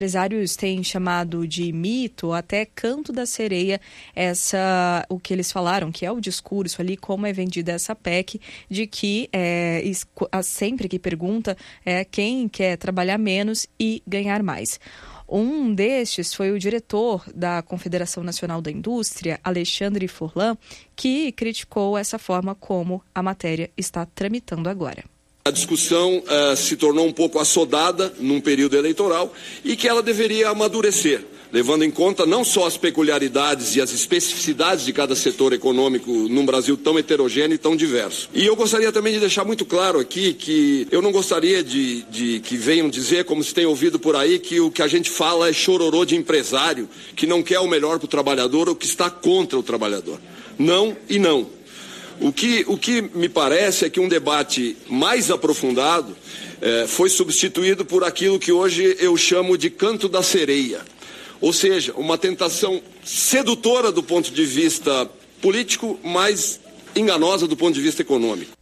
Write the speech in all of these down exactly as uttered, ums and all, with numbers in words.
Empresários têm chamado de mito, até canto da sereia, essa, o que eles falaram, que é o discurso ali, como é vendida essa P E C, de que é, sempre que pergunta é, quem quer trabalhar menos e ganhar mais. Um destes foi o diretor da Confederação Nacional da Indústria, Alexandre Furlan, que criticou essa forma como a matéria está tramitando agora. A discussão uh, se tornou um pouco assodada num período eleitoral e que ela deveria amadurecer, levando em conta não só as peculiaridades e as especificidades de cada setor econômico num Brasil tão heterogêneo e tão diverso. E eu gostaria também de deixar muito claro aqui que eu não gostaria de, de que venham dizer, como se tem ouvido por aí, que o que a gente fala é chororô de empresário, que não quer o melhor para o trabalhador ou que está contra o trabalhador. Não e não. O que, o que me parece é que um debate mais aprofundado eh, foi substituído por aquilo que hoje eu chamo de canto da sereia. Ou seja, uma tentação sedutora do ponto de vista político, mas enganosa do ponto de vista econômico.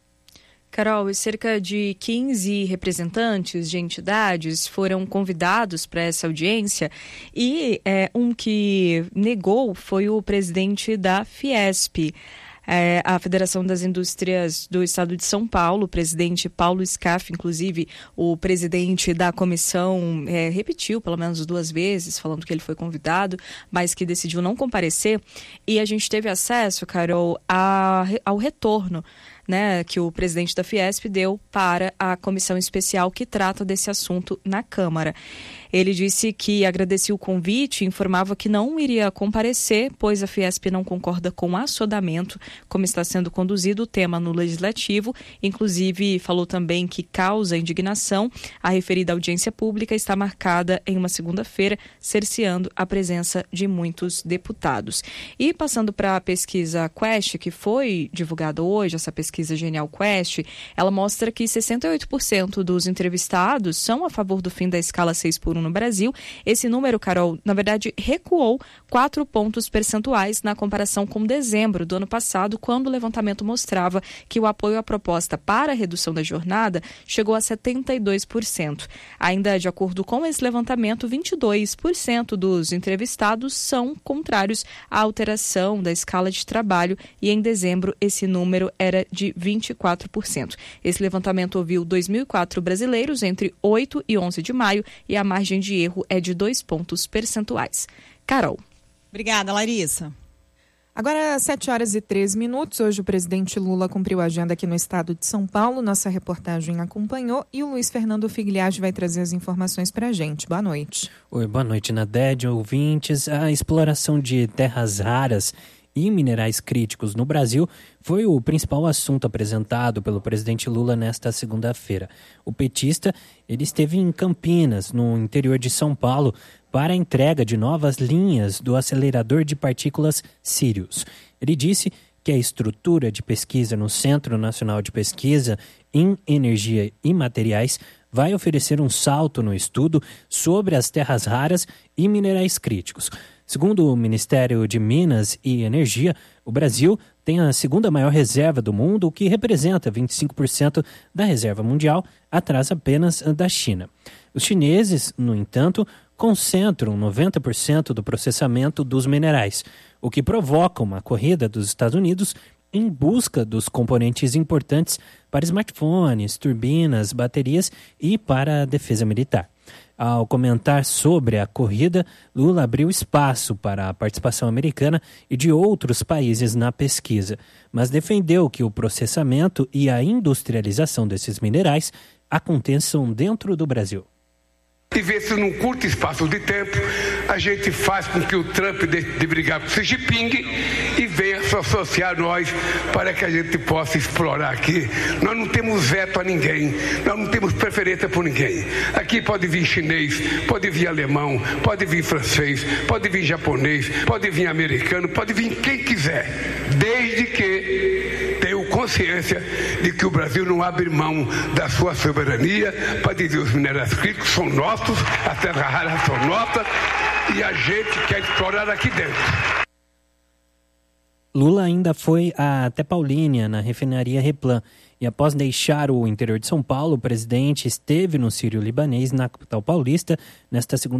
Carol, cerca de quinze representantes de entidades foram convidados para essa audiência e é, um que negou foi o presidente da Fiesp. É, a Federação das Indústrias do Estado de São Paulo, o presidente Paulo Scaff, inclusive o presidente da comissão é, repetiu pelo menos duas vezes, falando que ele foi convidado, mas que decidiu não comparecer. E a gente teve acesso, Carol, a, ao retorno, né, que o presidente da Fiesp deu para a comissão especial que trata desse assunto na Câmara. Ele disse que agradecia o convite e informava que não iria comparecer, pois a Fiesp não concorda com o assodamento, como está sendo conduzido o tema no Legislativo. Inclusive, falou também que causa indignação. A referida audiência pública está marcada em uma segunda-feira, cerceando a presença de muitos deputados. E passando para a pesquisa Quest, que foi divulgada hoje, essa pesquisa Genial Quest, ela mostra que sessenta e oito por cento dos entrevistados são a favor do fim da escala seis por um no Brasil. Esse número, Carol, na verdade, recuou quatro pontos percentuais na comparação com dezembro do ano passado, quando o levantamento mostrava que o apoio à proposta para a redução da jornada chegou a setenta e dois por cento. Ainda de acordo com esse levantamento, vinte e dois por cento dos entrevistados são contrários à alteração da escala de trabalho e em dezembro esse número era de vinte e quatro por cento. Esse levantamento ouviu dois mil e quatro brasileiros entre oito e onze de maio e a margem de erro é de dois pontos percentuais. Carol. Obrigada, Larissa. Agora, sete horas e três minutos. Hoje o presidente Lula cumpriu a agenda aqui no estado de São Paulo. Nossa reportagem acompanhou e o Luiz Fernando Figliage vai trazer as informações para a gente. Boa noite. Oi, boa noite, Nadede, ouvintes. A exploração de terras raras e minerais críticos no Brasil foi o principal assunto apresentado pelo presidente Lula nesta segunda-feira. O petista ele esteve em Campinas, no interior de São Paulo, para a entrega de novas linhas do acelerador de partículas Sirius. Ele disse que a estrutura de pesquisa no Centro Nacional de Pesquisa em Energia e Materiais vai oferecer um salto no estudo sobre as terras raras e minerais críticos. Segundo o Ministério de Minas e Energia, o Brasil tem a segunda maior reserva do mundo, o que representa vinte e cinco por cento da reserva mundial, atrás apenas da China. Os chineses, no entanto, concentram noventa por cento do processamento dos minerais, o que provoca uma corrida dos Estados Unidos em busca dos componentes importantes para smartphones, turbinas, baterias e para a defesa militar. Ao comentar sobre a corrida, Lula abriu espaço para a participação americana e de outros países na pesquisa, mas defendeu que o processamento e a industrialização desses minerais aconteçam dentro do Brasil. E ver se num curto espaço de tempo a gente faz com que o Trump deixe de brigar com o Xi Jinping e venha se associar a nós para que a gente possa explorar aqui. Nós não temos veto a ninguém, nós não temos preferência por ninguém. Aqui pode vir chinês, pode vir alemão, pode vir francês, pode vir japonês, pode vir americano, pode vir quem quiser, desde que tenha consciência de que o Brasil não abre mão da sua soberania para dizer os minerais críticos são nossos, as terras raras são nossas e a gente quer explorar aqui dentro. Lula ainda foi até Paulínia, na refinaria Replan, e após deixar o interior de São Paulo, o presidente esteve no Sírio-Libanês, na capital paulista, nesta segunda